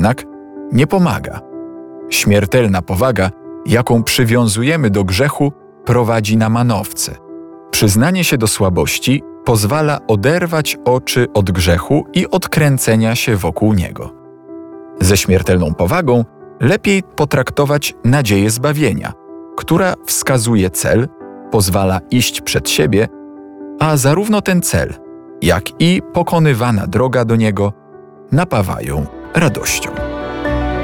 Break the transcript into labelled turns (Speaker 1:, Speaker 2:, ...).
Speaker 1: jednak nie pomaga. Śmiertelna powaga, jaką przywiązujemy do grzechu, prowadzi na manowce. Przyznanie się do słabości pozwala oderwać oczy od grzechu i od kręcenia się wokół niego. Ze śmiertelną powagą lepiej potraktować nadzieję zbawienia, która wskazuje cel, pozwala iść przed siebie, a zarówno ten cel, jak i pokonywana droga do niego napawają radością.